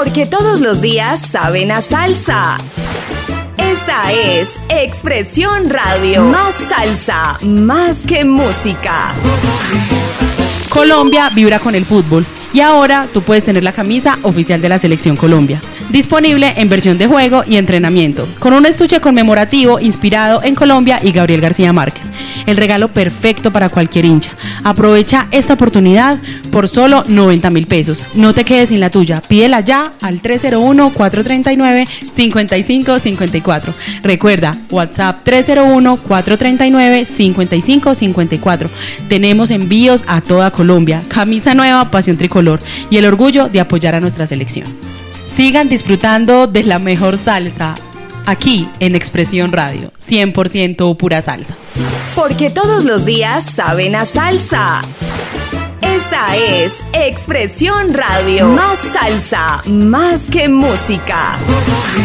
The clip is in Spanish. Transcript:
Porque todos los días saben a salsa. Esta es Expresión Radio. Más salsa, más que música. Colombia vibra con el fútbol y ahora tú puedes tener la camisa oficial de la Selección Colombia, disponible en versión de juego y entrenamiento, con un estuche conmemorativo inspirado en Colombia y Gabriel García Márquez. El regalo perfecto para cualquier hincha. Aprovecha esta oportunidad por solo 90.000 pesos. No te quedes sin la tuya. Pídela ya al 301-439-5554. Recuerda, WhatsApp 301-439-5554. Tenemos envíos a toda Colombia. Camisa nueva, pasión tricolor y el orgullo de apoyar a nuestra selección. Sigan disfrutando de la mejor salsa aquí en Expresión Radio, 100% pura salsa. Porque todos los días saben a salsa. Esta es Expresión Radio. Más salsa, más que música.